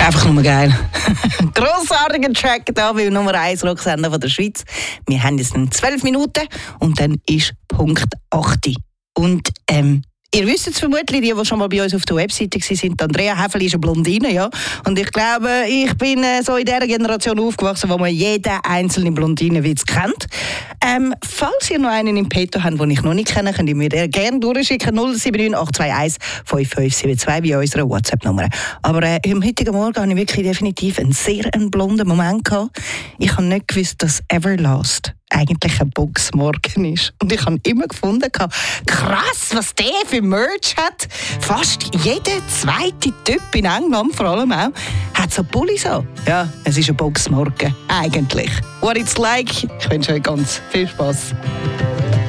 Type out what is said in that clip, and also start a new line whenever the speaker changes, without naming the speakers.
Einfach nur geil. Grossartiger Track da bei Nummer 1 Rocksender von der Schweiz. Wir haben jetzt noch 12 Minuten und dann ist Punkt 8. Und ihr wisst es vermutlich, die schon mal bei uns auf der Webseite waren, Andrea Häfeli ist eine Blondine, ja. Und ich glaube, ich bin so in dieser Generation aufgewachsen, wo man jeden einzelnen Blondinenwitz kennt. Falls ihr noch einen im Petto habt, den ich noch nicht kenne, könnt ihr mir gerne durchschicken. 079 821 5572 bei unserer WhatsApp-Nummer. Aber am heutigen Morgen hatte ich wirklich definitiv einen sehr blonden Moment gehabt. Ich habe nicht gewusst, dass Everlast eigentlich ein Boxmorgen ist. Und ich habe immer gefunden, krass, was der für Merch hat. Fast jeder zweite Typ in England, vor allem auch, hat so Pullis an. Ja, es ist ein Boxmorgen, eigentlich. What it's like. Ich wünsche euch ganz viel Spass.